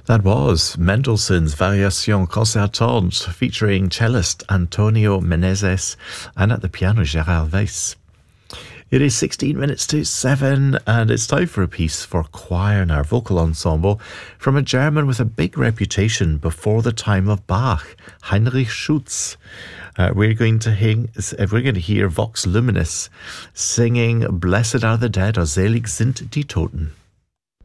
That was Mendelssohn's Variation Concertante featuring cellist Antonio Menezes and at the piano Gerard Weiss. It is 16 minutes to 7 and it's time for a piece for choir and our vocal ensemble from a German with a big reputation before the time of Bach, Heinrich Schütz. We're going to hear Vox Luminis singing Blessed are the Dead or Selig sind die Toten.